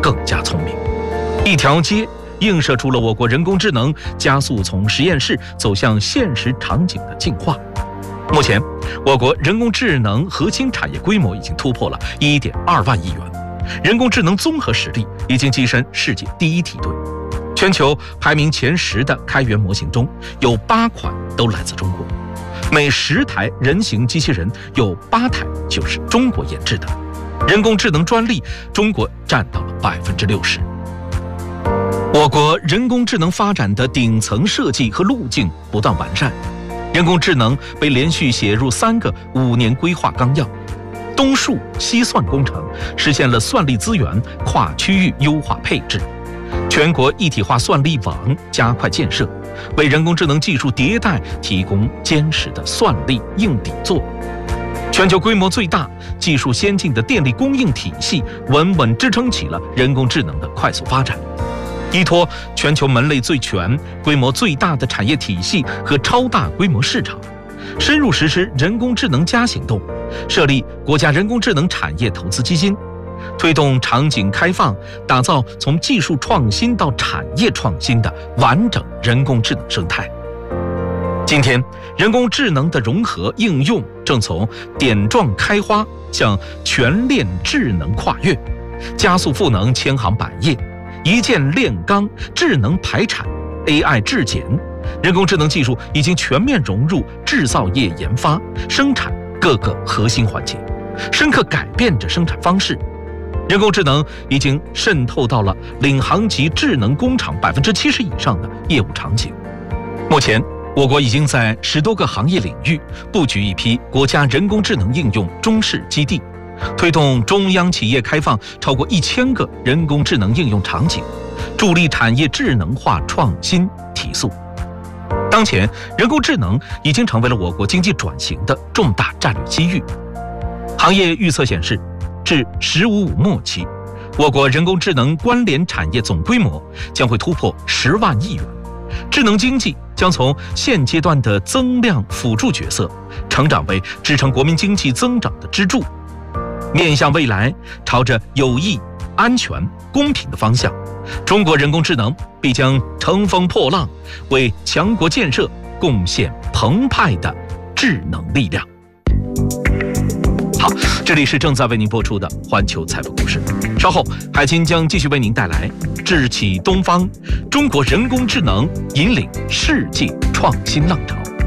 更加聪明。一条街映射出了我国人工智能加速从实验室走向现实场景的进化。目前，我国人工智能核心产业规模已经突破了1.2万亿元，人工智能综合实力已经跻身世界第一梯队。全球排名前10的开源模型中，有8款都来自中国。每10台人形机器人有8台就是中国研制的，人工智能专利中国占到了60%。我国人工智能发展的顶层设计和路径不断完善，人工智能被连续写入3个5年规划纲要，东数西算工程实现了算力资源跨区域优化配置，全国一体化算力网加快建设，为人工智能技术迭代提供坚实的算力硬底座。全球规模最大、技术先进的电力供应体系稳稳支撑起了人工智能的快速发展。依托全球门类最全、规模最大的产业体系和超大规模市场，深入实施人工智能+行动，设立国家人工智能产业投资基金，推动场景开放，打造从技术创新到产业创新的完整人工智能生态。今天，人工智能的融合应用正从点状开花向全链智能跨越，加速赋能千行百业，一键炼钢，智能排产 ，AI 质检，人工智能技术已经全面融入制造业研发、生产各个核心环节，深刻改变着生产方式。人工智能已经渗透到了领航级智能工厂70%以上的业务场景。目前，我国已经在10多个行业领域布局一批国家人工智能应用中试基地，推动中央企业开放超过1000个人工智能应用场景，助力产业智能化创新提速。当前，人工智能已经成为了我国经济转型的重大战略机遇。行业预测显示，至“十五五”末期，我国人工智能关联产业总规模将会突破10万亿元，智能经济将从现阶段的增量辅助角色，成长为支撑国民经济增长的支柱。面向未来，朝着有益、安全、公平的方向，中国人工智能必将乘风破浪，为强国建设贡献澎湃的智能力量。好，这里是正在为您播出的环球财富故事。稍后，海清将继续为您带来智启东方，中国人工智能引领世界创新浪潮。